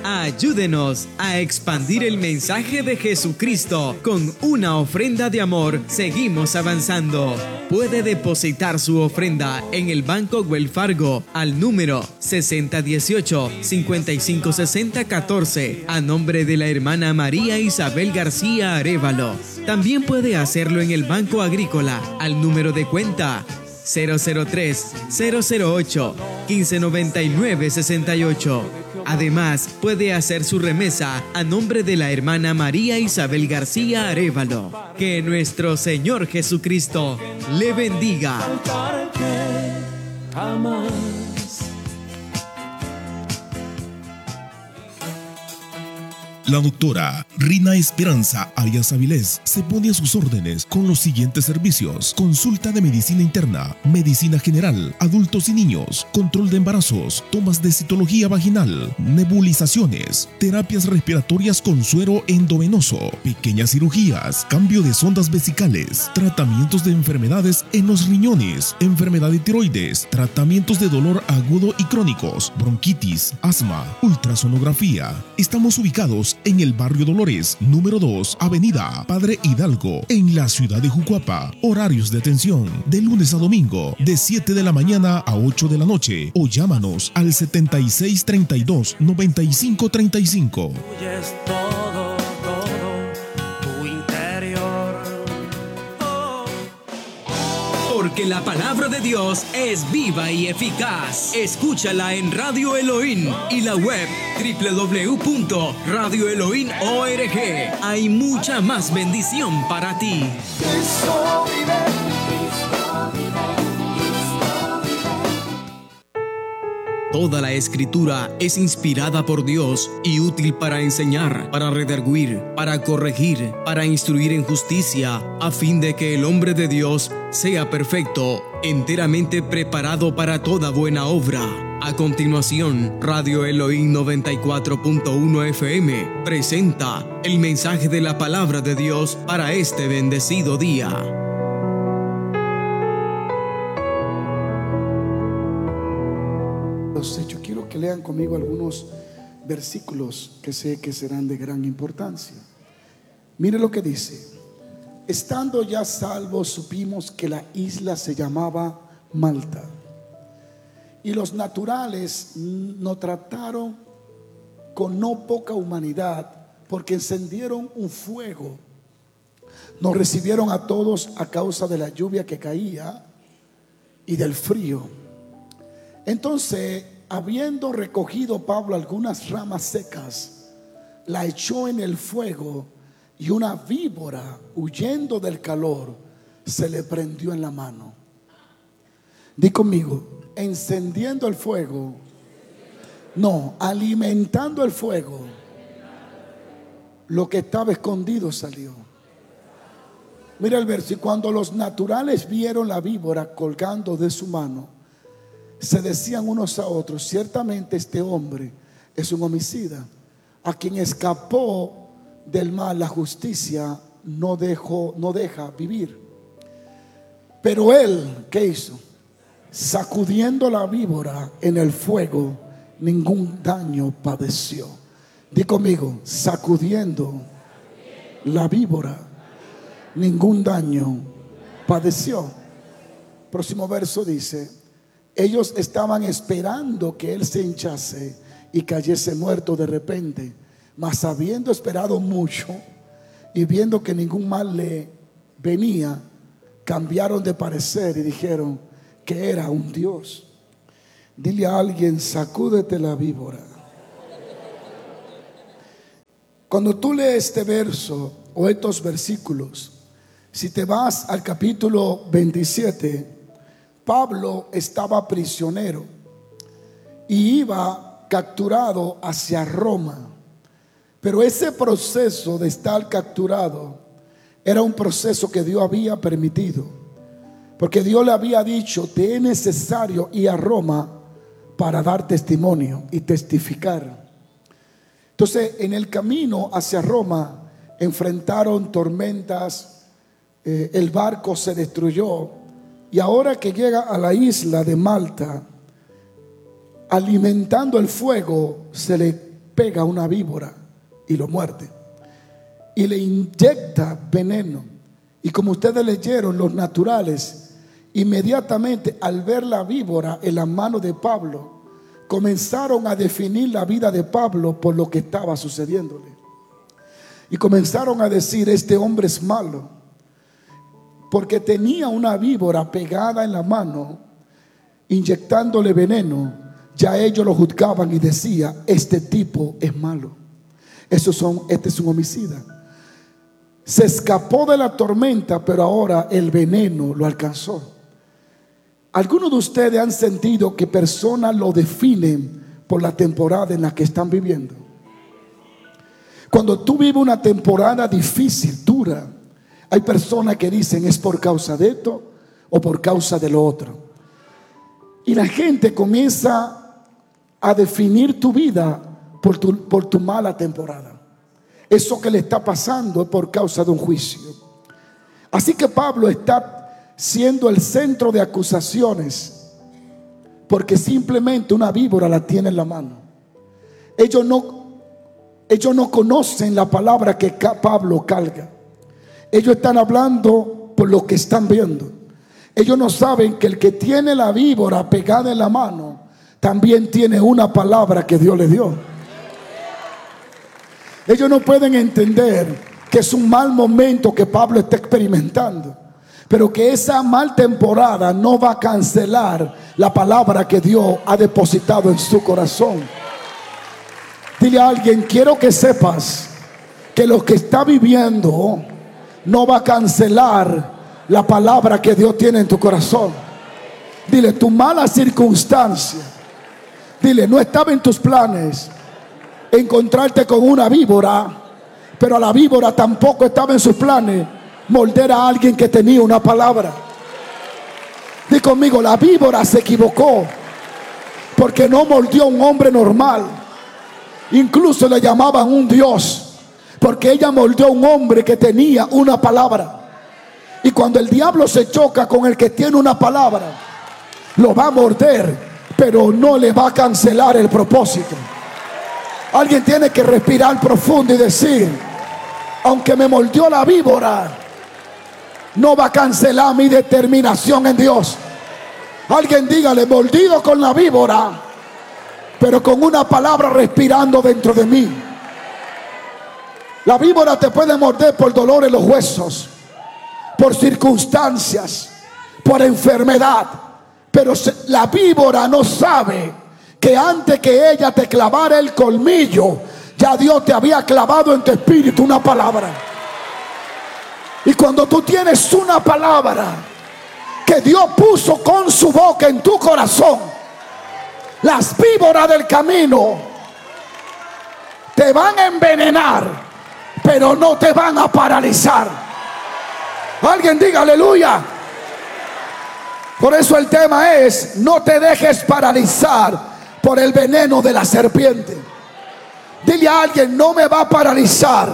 Ayúdenos a expandir el mensaje de Jesucristo. Con una ofrenda de amor, seguimos avanzando. Puede depositar su ofrenda en el Banco Wells Fargo al número 6018-556014 a nombre de la hermana María Isabel García Arévalo. También puede hacerlo en el Banco Agrícola al número de cuenta 003-008-1599-68. Además, puede hacer su remesa a nombre de la hermana María Isabel García Arévalo. Que nuestro Señor Jesucristo le bendiga. La doctora Rina Esperanza Arias Avilés se pone a sus órdenes con los siguientes servicios: consulta de medicina interna, medicina general, adultos y niños, control de embarazos, tomas de citología vaginal, nebulizaciones, terapias respiratorias con suero endovenoso, pequeñas cirugías, cambio de sondas vesicales, tratamientos de enfermedades en los riñones, enfermedad de tiroides, tratamientos de dolor agudo y crónicos, bronquitis, asma, ultrasonografía. Estamos ubicados en el barrio Dolores, número 2, Avenida Padre Hidalgo, en la ciudad de Jucuapa. Horarios de atención de lunes a domingo, de 7 de la mañana a 8 de la noche, o llámanos al 7632-9535. Porque la palabra de Dios es viva y eficaz. Escúchala en Radio Elohim y la web www.radioelohim.org. Hay mucha más bendición para ti. Toda la Escritura es inspirada por Dios y útil para enseñar, para redarguir, para corregir, para instruir en justicia, a fin de que el hombre de Dios sea perfecto, enteramente preparado para toda buena obra. A continuación, Radio Elohim 94.1 FM presenta el mensaje de la palabra de Dios para este bendecido día. Yo quiero que lean conmigo algunos versículos que sé que serán de gran importancia. Mire lo que dice: estando ya salvos, supimos que la isla se llamaba Malta, y los naturales nos trataron con no poca humanidad, porque encendieron un fuego. Nos recibieron a todos a causa de la lluvia que caía y del frío. Entonces, habiendo recogido Pablo algunas ramas secas, la echó en el fuego, y una víbora, huyendo del calor, se le prendió en la mano. Di conmigo: encendiendo el fuego, no, alimentando el fuego, lo que estaba escondido salió. Mira el verso: y cuando los naturales vieron la víbora colgando de su mano, se decían unos a otros: ciertamente este hombre es un homicida, a quien escapó del mal la justicia no deja vivir. Pero él, ¿qué hizo? Sacudiendo la víbora en el fuego, ningún daño padeció. Di conmigo: sacudiendo la víbora, ningún daño padeció. Próximo verso dice: ellos estaban esperando que él se hinchase y cayese muerto de repente, mas habiendo esperado mucho y viendo que ningún mal le venía, cambiaron de parecer y dijeron que era un dios. Dile a alguien: sacúdete la víbora. Cuando tú lees este verso o estos versículos, si te vas al capítulo 27, Pablo estaba prisionero y iba capturado hacia Roma. Pero ese proceso de estar capturado era un proceso que Dios había permitido, porque Dios le había dicho: te es necesario ir a Roma para dar testimonio y testificar. Entonces, en el camino hacia Roma enfrentaron tormentas, el barco se destruyó. Y ahora que llega a la isla de Malta, alimentando el fuego, se le pega una víbora y lo muerde. Y le inyecta veneno. Y como ustedes leyeron, los naturales, inmediatamente al ver la víbora en la mano de Pablo, comenzaron a definir la vida de Pablo por lo que estaba sucediéndole. Y comenzaron a decir: este hombre es malo, porque tenía una víbora pegada en la mano, inyectándole veneno. Ya ellos lo juzgaban y decían: este tipo es malo, este es un homicida. Se escapó de la tormenta, pero ahora el veneno lo alcanzó. Algunos de ustedes han sentido que personas lo definen por la temporada en la que están viviendo. Cuando tú vives una temporada difícil, dura, hay personas que dicen: es por causa de esto o por causa de lo otro. Y la gente comienza a definir tu vida por tu mala temporada. Eso que le está pasando es por causa de un juicio. Así que Pablo está siendo el centro de acusaciones, porque simplemente una víbora la tiene en la mano. Ellos no conocen la palabra que Pablo carga. Ellos están hablando por lo que están viendo. Ellos no saben que el que tiene la víbora pegada en la mano también tiene una palabra que Dios le dio. Ellos no pueden entender que es un mal momento que Pablo está experimentando, pero que esa mal temporada no va a cancelar la palabra que Dios ha depositado en su corazón. Dile a alguien: quiero que sepas que lo que está viviendo no va a cancelar la palabra que Dios tiene en tu corazón. Dile: tu mala circunstancia, dile, no estaba en tus planes encontrarte con una víbora, pero a la víbora tampoco estaba en sus planes morder a alguien que tenía una palabra. Di conmigo: la víbora se equivocó, porque no mordió a un hombre normal. Incluso le llamaban un dios, porque ella mordió a un hombre que tenía una palabra. Y cuando el diablo se choca con el que tiene una palabra, lo va a morder, pero no le va a cancelar el propósito. Alguien tiene que respirar profundo y decir: aunque me mordió la víbora, no va a cancelar mi determinación en Dios. Alguien dígale: mordido con la víbora, pero con una palabra respirando dentro de mí. La víbora te puede morder por dolor en los huesos, por circunstancias, por enfermedad, pero la víbora no sabe que antes que ella te clavara el colmillo, ya Dios te había clavado en tu espíritu una palabra. Y cuando tú tienes una palabra que Dios puso con su boca en tu corazón, las víboras del camino te van a envenenar, pero no te van a paralizar. Alguien diga aleluya. Por eso el tema es: no te dejes paralizar por el veneno de la serpiente. Dile a alguien: no me va a paralizar.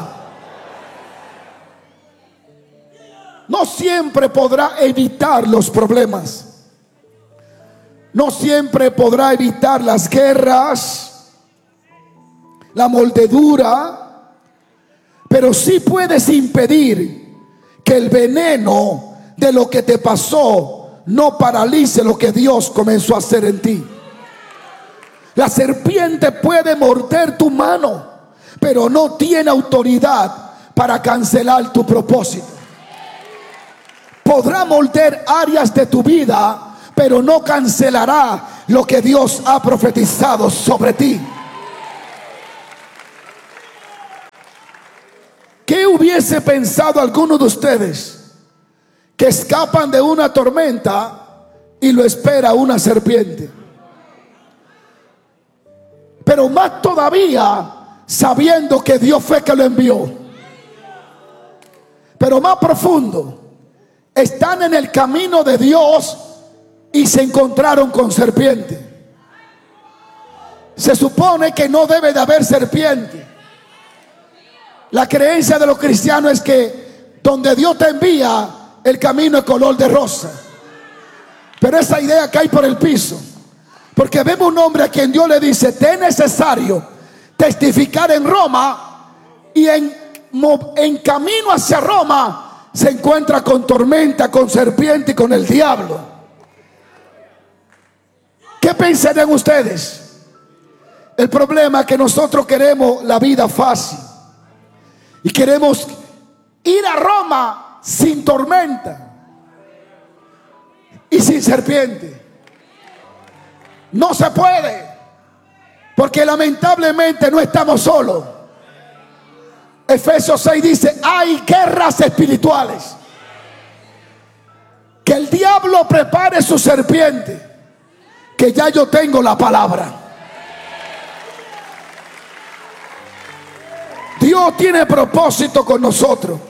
No siempre podrá evitar los problemas. No siempre podrá evitar las guerras, la mordedura, pero sí puedes impedir que el veneno de lo que te pasó no paralice lo que Dios comenzó a hacer en ti. La serpiente puede morder tu mano, pero no tiene autoridad para cancelar tu propósito. Podrá morder áreas de tu vida, pero no cancelará lo que Dios ha profetizado sobre ti. ¿Qué hubiese pensado alguno de ustedes que escapan de una tormenta y lo espera una serpiente? Pero más todavía sabiendo que Dios fue que lo envió. Pero más profundo, están en el camino de Dios y se encontraron con serpiente. Se supone que no debe de haber serpiente. La creencia de los cristianos es que donde Dios te envía, el camino es color de rosa. Pero esa idea cae por el piso, porque vemos un hombre a quien Dios le dice: te es necesario testificar en Roma, y en camino hacia Roma se encuentra con tormenta, con serpiente y con el diablo. ¿Qué pensarían ustedes? El problema es que nosotros queremos la vida fácil y queremos ir a Roma sin tormenta y sin serpiente. No se puede, porque lamentablemente no estamos solos. Efesios 6 dice: hay guerras espirituales. Que el diablo prepare su serpiente, que ya yo tengo la palabra. Dios tiene propósito con nosotros.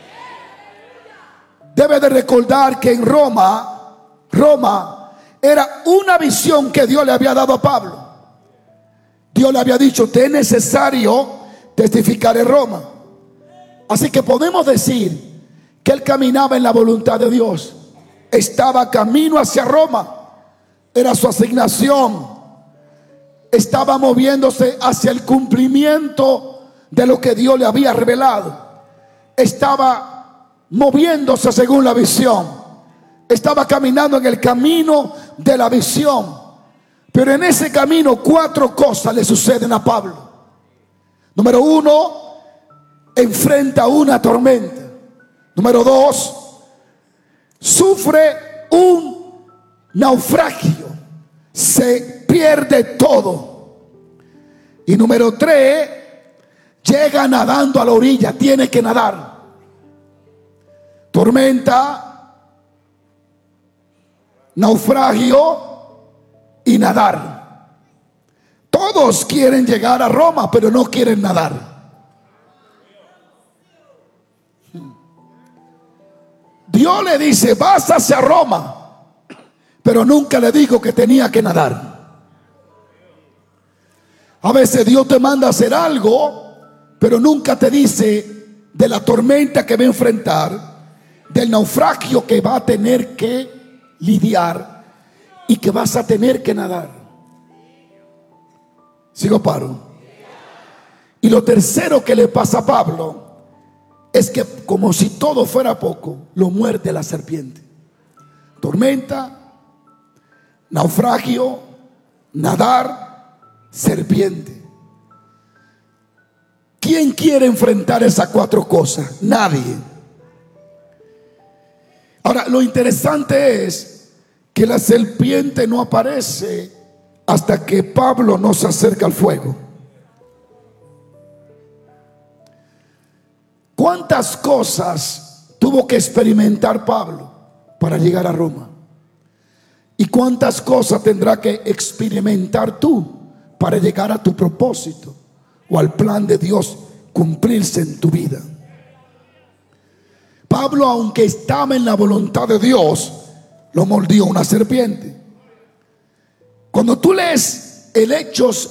Debe de recordar que en Roma era una visión que Dios le había dado a Pablo. Dios le había dicho: te es necesario testificar en Roma. Así que podemos decir que él caminaba en la voluntad de Dios. Estaba camino hacia Roma. Era su asignación. Estaba moviéndose hacia el cumplimiento de lo que Dios le había revelado. Estaba moviéndose según la visión. Estaba caminando en el camino de la visión. Pero en ese camino 4 cosas le suceden a Pablo. Número 1, enfrenta una tormenta. Número 2, sufre un naufragio. Se pierde todo. Y número 3, llega nadando a la orilla. Tiene que nadar. Tormenta, naufragio y nadar. Todos quieren llegar a Roma, pero no quieren nadar. Dios le dice: vas hacia Roma, pero nunca le dijo que tenía que nadar. A veces Dios te manda a hacer algo, pero nunca te dice de la tormenta que va a enfrentar, del naufragio que va a tener que lidiar y que vas a tener que nadar. ¿Sigo paro? Y lo tercero que le pasa a Pablo es que, como si todo fuera poco, lo muerde la serpiente. Tormenta, naufragio, nadar, serpiente. ¿Quién quiere enfrentar esas 4 cosas? Nadie. Ahora, lo interesante es que la serpiente no aparece hasta que Pablo no se acerca al fuego. ¿Cuántas cosas tuvo que experimentar Pablo para llegar a Roma? ¿Y cuántas cosas tendrá que experimentar tú para llegar a tu propósito o al plan de Dios cumplirse en tu vida? Pablo, aunque estaba en la voluntad de Dios, lo mordió una serpiente. Cuando tú lees el Hechos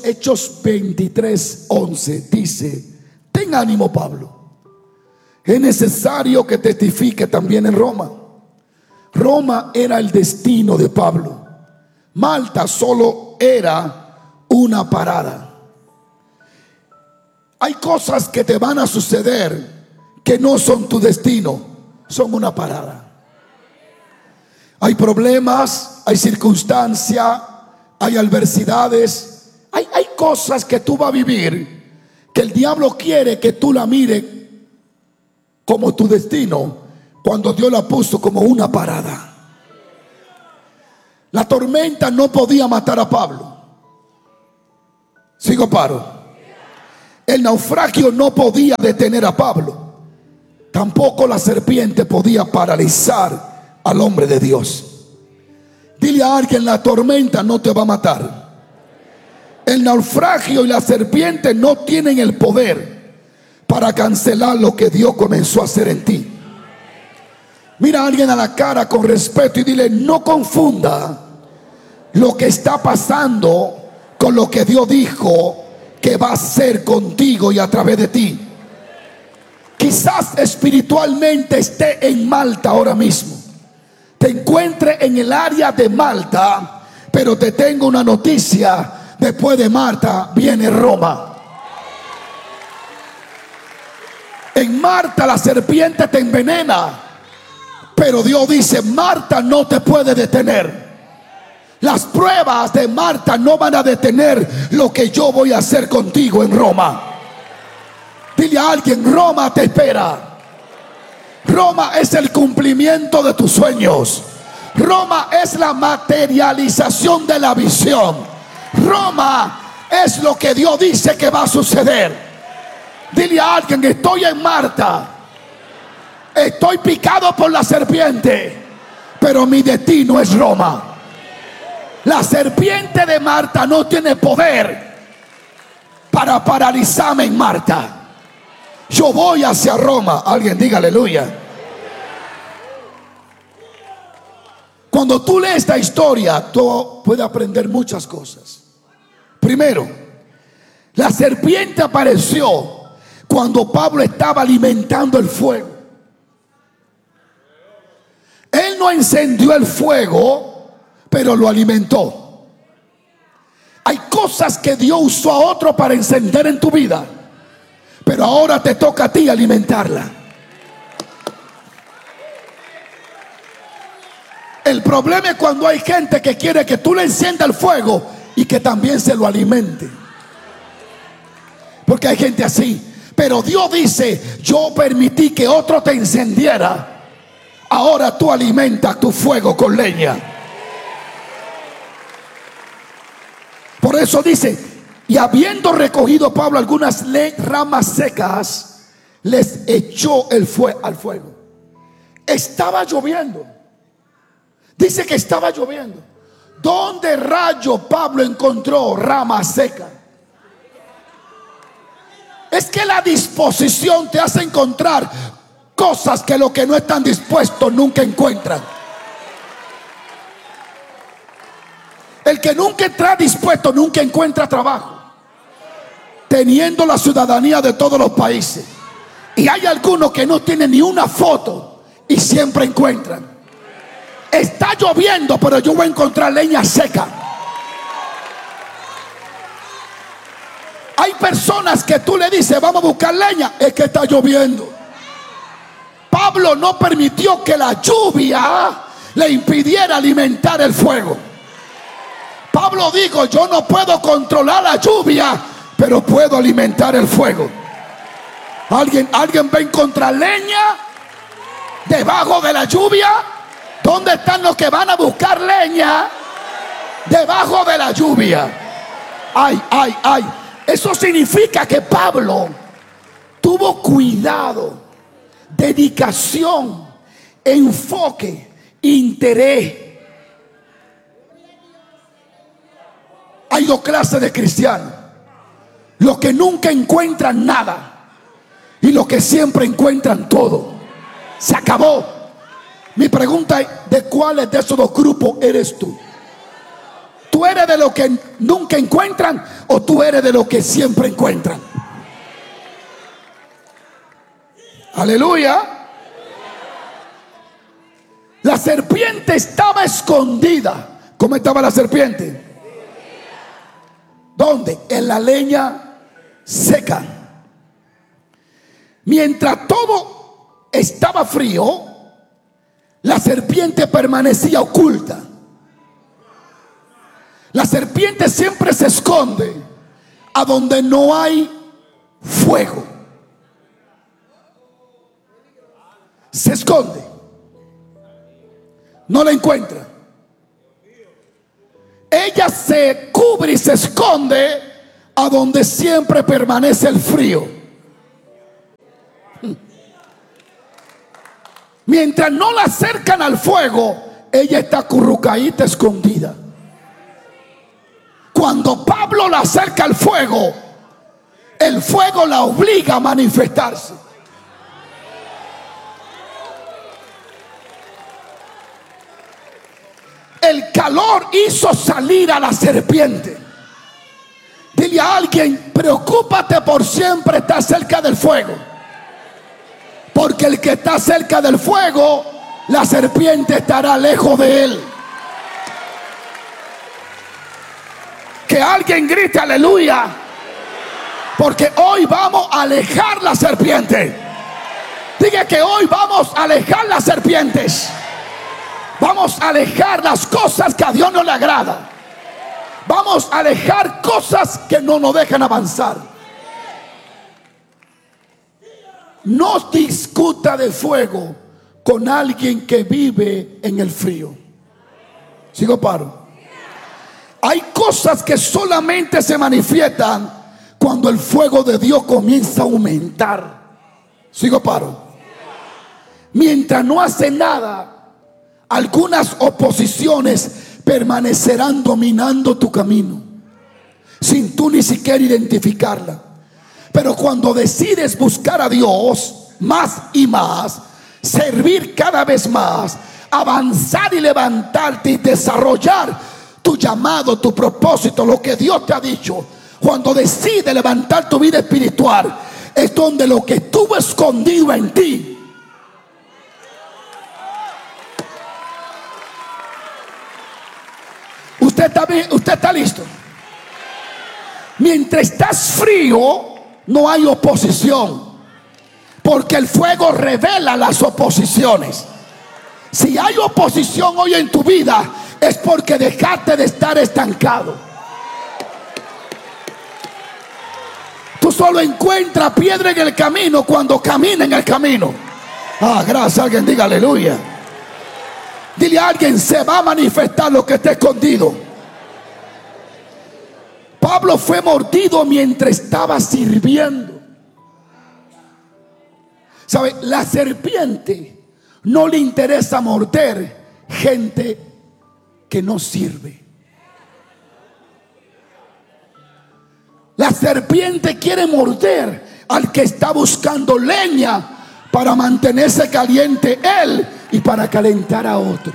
23:11, dice: ten ánimo, Pablo. Es necesario que testifique también en Roma. Roma era el destino de Pablo. Malta solo era una parada. Hay cosas que te van a suceder que no son tu destino, son una parada. Hay problemas, hay circunstancias, hay adversidades, hay cosas que tú vas a vivir que el diablo quiere que tú la mires como tu destino, cuando Dios la puso como una parada. La tormenta no podía matar a Pablo. Sigo paro. El naufragio no podía detener a Pablo. Tampoco la serpiente podía paralizar al hombre de Dios. Dile a alguien: la tormenta no te va a matar. El naufragio y la serpiente no tienen el poder para cancelar lo que Dios comenzó a hacer en ti. Mira a alguien a la cara con respeto y dile: no confunda lo que está pasando con lo que Dios dijo que va a hacer contigo y a través de ti. Quizás espiritualmente esté en Malta ahora mismo, te encuentre en el área de Malta, pero te tengo una noticia: después de Malta viene Roma. En Marta la serpiente te envenena, pero Dios dice: Marta no te puede detener. Las pruebas de Marta no van a detener lo que yo voy a hacer contigo en Roma. Dile a alguien: Roma te espera. Roma es el cumplimiento de tus sueños. Roma es la materialización de la visión. Roma es lo que Dios dice que va a suceder. Dile a alguien: estoy en Marta, estoy picado por la serpiente, pero mi destino es Roma. La serpiente de Marta no tiene poder para paralizarme en Marta. Yo voy hacia Roma. Alguien diga aleluya. Cuando tú lees esta historia, tú puedes aprender muchas cosas. Primero, la serpiente apareció cuando Pablo estaba alimentando el fuego. Él no encendió el fuego, pero lo alimentó. Hay cosas que Dios usó a otro para encender en tu vida, pero ahora te toca a ti alimentarla. El problema es cuando hay gente que quiere que tú le enciendas el fuego y que también se lo alimente. Porque hay gente así. Pero Dios dice: yo permití que otro te encendiera, ahora tú alimentas tu fuego con leña. Por eso dice: y habiendo recogido Pablo algunas ramas secas, les echó al fuego. Estaba lloviendo. Dice que estaba lloviendo. ¿Dónde rayo Pablo encontró ramas secas? Es que la disposición te hace encontrar cosas que los que no están dispuestos nunca encuentran. El que nunca está dispuesto nunca encuentra trabajo, teniendo la ciudadanía de todos los países. Y hay algunos que no tienen ni una foto y siempre encuentran. Está lloviendo, pero yo voy a encontrar leña seca. Hay personas que tú le dices: vamos a buscar leña, es que está lloviendo. Pablo no permitió que la lluvia le impidiera alimentar el fuego. Pablo dijo: yo no puedo controlar la lluvia, pero puedo alimentar el fuego. ¿Alguien va a encontrar leña debajo de la lluvia? ¿Dónde están los que van a buscar leña debajo de la lluvia? Ay. Eso significa que Pablo tuvo cuidado, dedicación, enfoque, interés. Hay dos clases de cristianos: los que nunca encuentran nada y los que siempre encuentran todo. Se acabó. Mi pregunta es: ¿de cuáles de esos dos grupos eres tú? ¿Tú eres de los que nunca encuentran o tú eres de los que siempre encuentran? Aleluya. La serpiente estaba escondida. ¿Cómo estaba la serpiente? ¿Dónde? En la leña seca. Mientras todo estaba frío, la serpiente permanecía oculta. La serpiente siempre se esconde a donde no hay fuego. Se esconde. No la encuentra. Ella se cubre y se esconde a donde siempre permanece el frío. Mientras no la acercan al fuego, ella está acurrucadita, escondida. Cuando Pablo la acerca al fuego, el fuego la obliga a manifestarse. El calor hizo salir a la serpiente. Dile a alguien: preocúpate por siempre estar cerca del fuego. Porque el que está cerca del fuego, la serpiente estará lejos de él. Que alguien grite aleluya. Porque hoy vamos a alejar la serpiente. Diga que hoy vamos a alejar las serpientes. Vamos a alejar las cosas que a Dios no le agrada. Vamos a alejar cosas que no nos dejan avanzar. No discuta de fuego con alguien que vive en el frío. ¿Sigo paro? Hay cosas que solamente se manifiestan cuando el fuego de Dios comienza a aumentar. ¿Sigo paro? Mientras no hace nada, algunas oposiciones permanecerán dominando tu camino sin tú ni siquiera identificarla. Pero cuando decides buscar a Dios más y más, servir cada vez más, avanzar y levantarte y desarrollar tu llamado, tu propósito, lo que Dios te ha dicho, cuando decides levantar tu vida espiritual, es donde lo que estuvo escondido en ti ¿Usted está listo? Mientras estás frío, no hay oposición, porque el fuego revela las oposiciones. Si hay oposición hoy en tu vida, es porque dejaste de estar estancado. Tú solo encuentras piedra en el camino cuando camina en el camino. Gracias. Alguien diga aleluya. Dile a alguien: se va a manifestar lo que está escondido. Pablo fue mordido mientras estaba sirviendo. ¿Sabe? La serpiente no le interesa morder gente que no sirve. La serpiente quiere morder al que está buscando leña para mantenerse caliente él y para calentar a otro.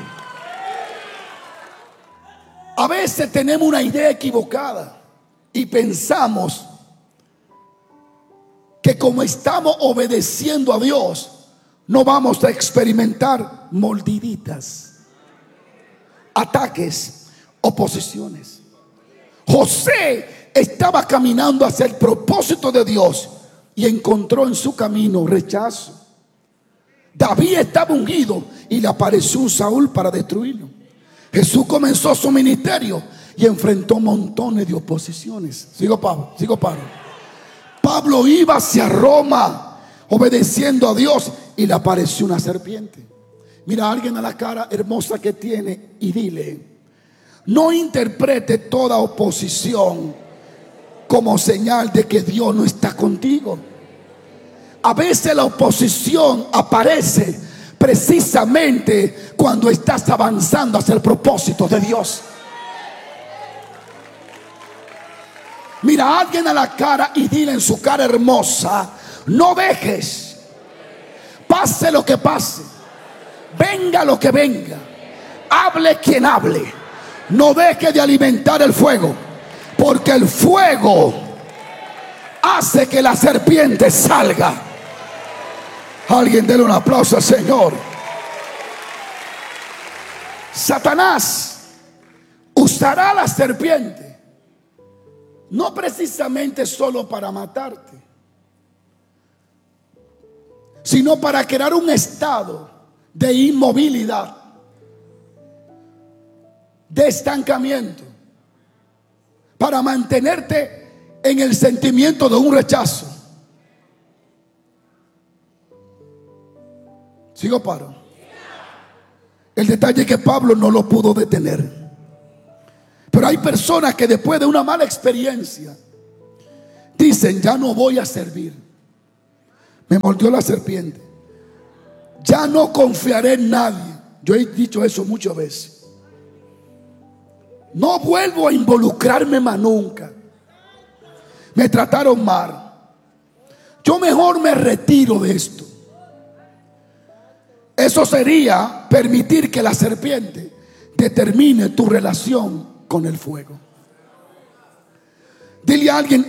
A veces tenemos una idea equivocada y pensamos que como estamos obedeciendo a Dios, no vamos a experimentar mordiditas, ataques, oposiciones. José estaba caminando hacia el propósito de Dios y encontró en su camino rechazo. David estaba ungido y le apareció un Saúl para destruirlo. Jesús comenzó su ministerio y enfrentó montones de oposiciones. Sigo Pablo. Pablo iba hacia Roma obedeciendo a Dios y le apareció una serpiente. Mira a alguien a la cara hermosa que tiene y dile: no interprete toda oposición como señal de que Dios no está contigo. A veces la oposición aparece precisamente cuando estás avanzando hacia el propósito de Dios. Mira a alguien a la cara y dile en su cara hermosa: no dejes, pase lo que pase, venga lo que venga, hable quien hable, no deje de alimentar el fuego, porque el fuego hace que la serpiente salga. Alguien déle un aplauso al Señor. Satanás usará la serpiente no precisamente solo para matarte, sino para crear un estado de inmovilidad, de estancamiento, para mantenerte en el sentimiento de un rechazo. Sigo paro. El detalle es que Pablo no lo pudo detener. Pero hay personas que después de una mala experiencia dicen: ya no voy a servir, me mordió la serpiente, ya no confiaré en nadie. Yo he dicho eso muchas veces. No vuelvo a involucrarme más nunca, me trataron mal, yo mejor me retiro de esto. Eso sería permitir que la serpiente determine tu relación con el fuego. Dile a alguien: